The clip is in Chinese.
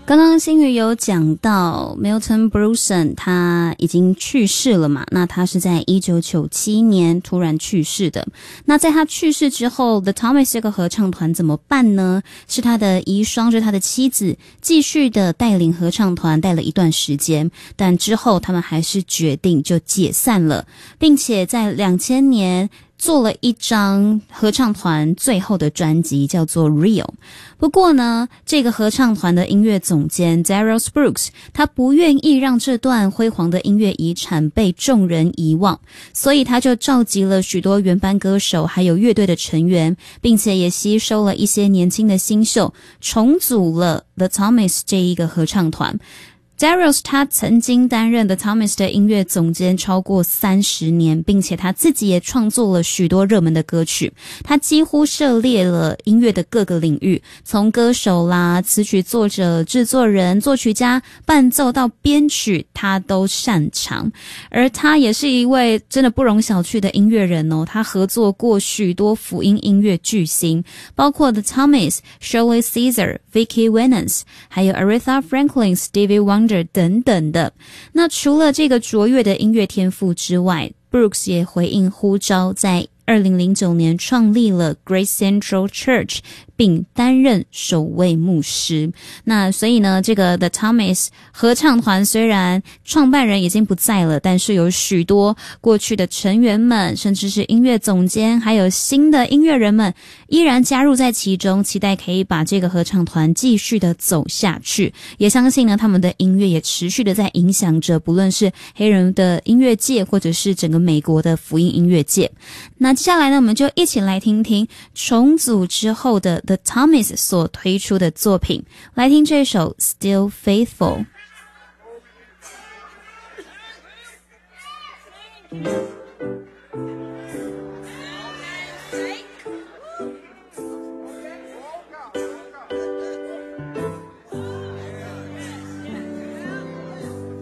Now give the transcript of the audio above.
刚刚新宇有讲到 Milton Brunson 他已经去世了嘛，那他是在1997年突然去世的。那在他去世之后 The Thomas 这个合唱团怎么办呢？是他的遗孀，就是他的妻子继续的带领合唱团带了一段时间，但之后他们还是决定就解散了，并且在2000年做了一张合唱团最后的专辑，叫做 Real。 不过呢，这个合唱团的音乐总监 Daryl Brooks 他不愿意让这段辉煌的音乐遗产被众人遗忘，所以他就召集了许多原班歌手还有乐队的成员，并且也吸收了一些年轻的新秀，重组了 The Thomas 这一个合唱团。Daryl 他曾经担任 The Thomas 的音乐总监超过30年，并且他自己也创作了许多热门的歌曲。他几乎涉猎了音乐的各个领域，从歌手啦、词曲作者、制作人、作曲家、伴奏到编曲，他都擅长。而他也是一位真的不容小觑的音乐人哦，他合作过许多福音音乐巨星，包括 The Thomas、Shirley Caesar、Vicki Winans， 还有 Aretha Franklin、Stevie Wonder等等的。那除了这个卓越的音乐天赋之外， Brooks 也回应呼召，在2009年创立了 Grace Central Church， 并担任首位牧师。那所以呢，这个 The Thomas 合唱团虽然创办人已经不在了，但是有许多过去的成员们，甚至是音乐总监，还有新的音乐人们依然加入在其中，期待可以把这个合唱团继续的走下去。也相信呢，他们的音乐也持续的在影响着不论是黑人的音乐界，或者是整个美国的福音音乐界。那接下来呢，我们就一起来听听重组之后的 The Thomas 所推出的作品，来听这首 Still Faithful。